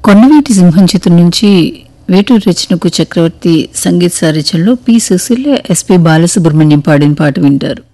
కొండవీటి సింహం చిత్రం నుంచి వేటూరు రచనకు చక్రవర్తి సంగీత సారథ్యంలో పి సుశీల ఎస్పి బాలసుబ్రహ్మణ్యం పాడిన పాట వింటారు.